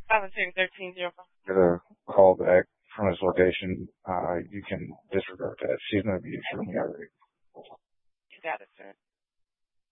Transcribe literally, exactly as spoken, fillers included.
Five two thirteen zero five. Get a call back from his location. Uh, you can disregard that. She's going to be extremely irate. You got it, sir.